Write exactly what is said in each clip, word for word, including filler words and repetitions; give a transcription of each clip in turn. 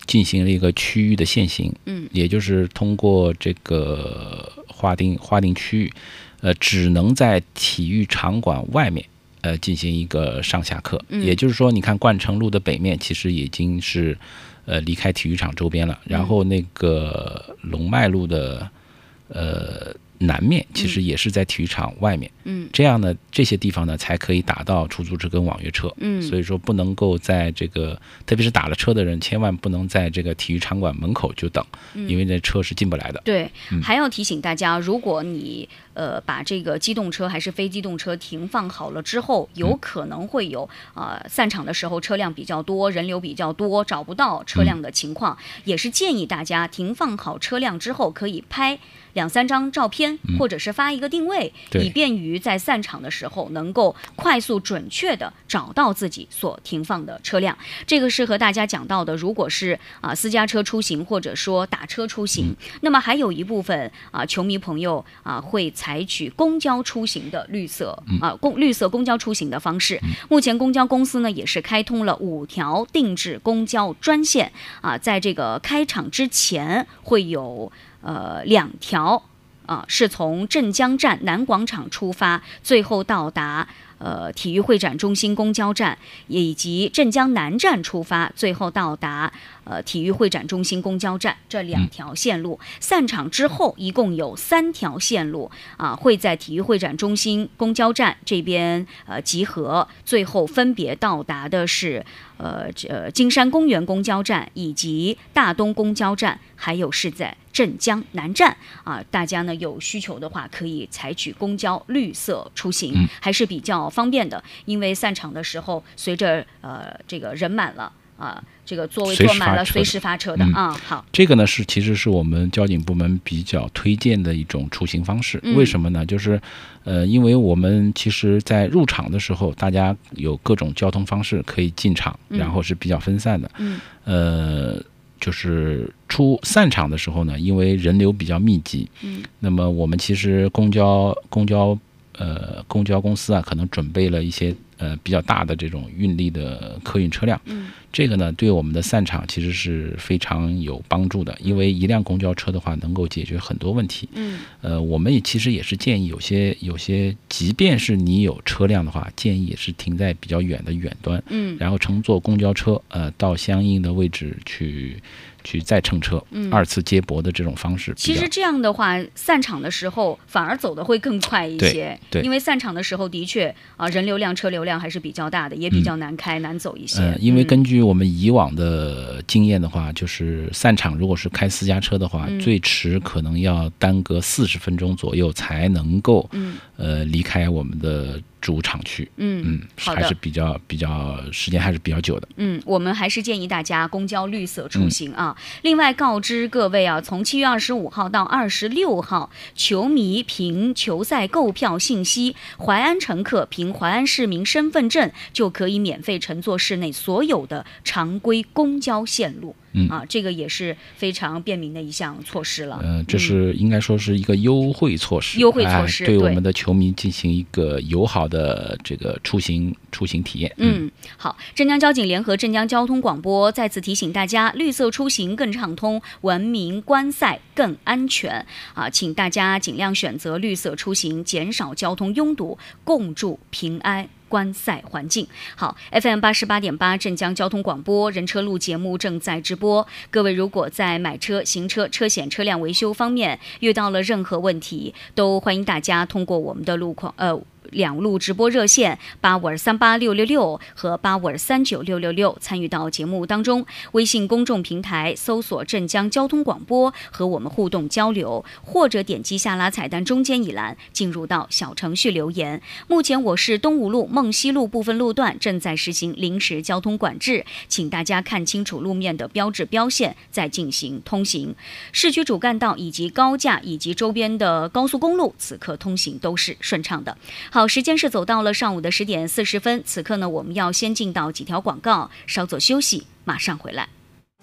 进行了一个区域的限行， 嗯， 也就是通过这个划定划定区域，呃，只能在体育场馆外面。呃，进行一个上下课， 嗯、 也就是说，你看冠城路的北面其实已经是，呃，离开体育场周边了。然后那个龙脉路的，呃，南面其实也是在体育场外面。 嗯， 这样呢，这些地方呢才可以打到出租车跟网约车。 嗯， 所以说不能够在这个，特别是打了车的人，千万不能在这个体育场馆门口就等， 嗯、 因为那车是进不来的。 对， 嗯、 还要提醒大家，如果你。呃，把这个机动车还是非机动车停放好了之后，有可能会有呃散场的时候车辆比较多，人流比较多，找不到车辆的情况，嗯、也是建议大家停放好车辆之后，可以拍两三张照片， 嗯、 或者是发一个定位，以便于在散场的时候能够快速准确的找到自己所停放的车辆。这个是和大家讲到的，如果是啊、呃、私家车出行或者说打车出行，嗯、那么还有一部分啊、呃、球迷朋友啊、呃、会采取公交出行的绿色啊公绿色公交出行的方式。目前公交公司呢也是开通了五条定制公交专线啊，在这个开场之前会有呃两条啊是从镇江站南广场出发，最后到达。呃，体育会展中心公交站以及镇江南站出发，最后到达呃体育会展中心公交站这两条线路。散场之后，一共有三条线路啊，会在体育会展中心公交站这边呃集合，最后分别到达的是呃呃金山公园公交站以及大东公交站，还有是在镇江南站啊。大家呢有需求的话，可以采取公交绿色出行， 嗯、 还是比较方便的，因为散场的时候，随着呃这个人满了啊，这个座位坐满了，随时发车的啊、嗯。好， 这个呢是其实是我们交警部门比较推荐的一种出行方式。 嗯、 为什么呢？就是呃，因为我们其实在入场的时候，大家有各种交通方式可以进场， 嗯、 然后是比较分散的。 嗯， 呃。就是出散场的时候呢，因为人流比较密集， 嗯， 那么我们其实公交公交呃公交公司啊，可能准备了一些呃比较大的这种运力的客运车辆， 嗯， 这个呢对我们的散场其实是非常有帮助的，因为一辆公交车的话能够解决很多问题， 嗯， 呃，我们也其实也是建议有些有些，即便是你有车辆的话，建议也是停在比较远的远端， 嗯， 然后乘坐公交车呃到相应的位置去。去再乘车， 嗯， 二次接驳的这种方式。 其实这样的话，散场的时候反而走得会更快一些， 对，对因为散场的时候的确啊、呃、人流量、车流量还是比较大的，也比较难开、嗯、难走一些、 呃。因为根据我们以往的经验的话，嗯、就是散场如果是开私家车的话，嗯、最迟可能要耽搁四十分钟左右才能够，嗯、呃离开我们的。主场区， 嗯嗯，还是比较比较时间还是比较久的。 嗯，我们还是建议大家公交绿色出行啊。嗯、另外告知各位啊，从七月二十五号到二十六号，球迷凭球赛购票信息，淮安乘客凭淮安市民身份证就可以免费乘坐市内所有的常规公交线路。嗯啊，这个也是非常便民的一项措施了。 呃，这是应该说是一个优惠措施， 优惠措施、 哎、对我们的球迷进行一个友好的这个出行出行体验。 嗯，嗯好，镇江交警联合镇江交通广播再次提醒大家，绿色出行更畅通，文明观赛更安全啊，请大家尽量选择绿色出行，减少交通拥堵，共筑平安观赛环境。好 ，F M 八十八点八镇江交通广播人车路节目正在直播。各位如果在买车、行车、车险、车辆维修方面遇到了任何问题，都欢迎大家通过我们的路况呃。两路直播热线八五二三八六六六和八五二三九六六六参与到节目当中。微信公众平台搜索镇江交通广播和我们互动交流，或者点击下拉菜单中间一栏进入到小程序留言。目前我市东吴路、梦西路部分路段正在实行临时交通管制，请大家看清楚路面的标志标线再进行通行。市区主干道以及高架以及周边的高速公路此刻通行都是顺畅的。好，时间是走到了上午的十点四十分，此刻呢，我们要先进到几条广告，稍作休息，马上回来。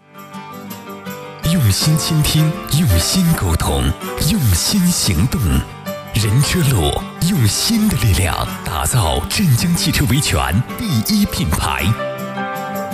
用心倾听，用心沟通，用心行动。人车路用心的力量，打造镇江汽车维权第一品牌。